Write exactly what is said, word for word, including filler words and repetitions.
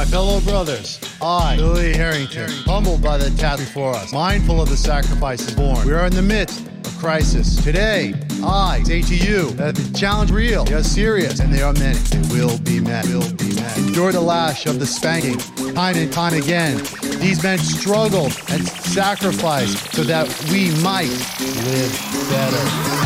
fellow brothers, I, Billy Harrington, humbled by the task before us, mindful of the sacrifices born. We are in the midst of crisis. Today, I say to you that the challenge is real, they are serious, and they are many. They will be met, will be met. Endure the lash of the spanking, time and time again. These men struggled and sacrificed so that we might live better.